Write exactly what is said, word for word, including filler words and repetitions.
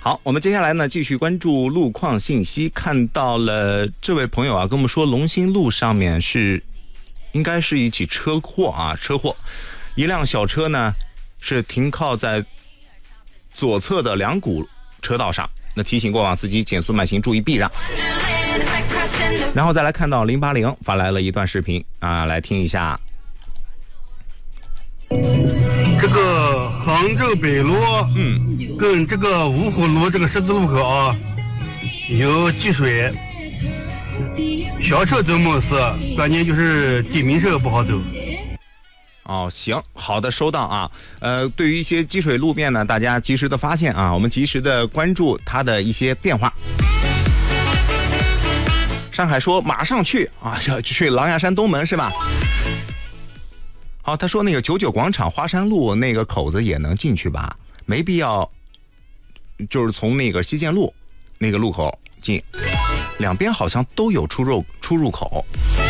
好，我们接下来呢继续关注路况信息，看到了这位朋友啊跟我们说，龙兴路上面是应该是一起车祸啊，车祸，一辆小车呢是停靠在左侧的两股车道上，那提醒过往司机减速慢行，注意避让。然后再来看到零八零发来了一段视频啊，来听一下。 这个杭州北路，嗯，跟这个芜湖路这个十字路口啊，有积水，小车走没事，关键就是地面车不好走。 哦，行，好的，收到啊。呃，对于一些积水路面呢，大家及时的发现啊，我们及时的关注它的一些变化。上海说马上去啊，要去狼牙山东门是吧？好，他说那个九九广场花山路那个口子也能进去吧，没必要，就是从那个西建路那个路口进，两边好像都有出入出入口。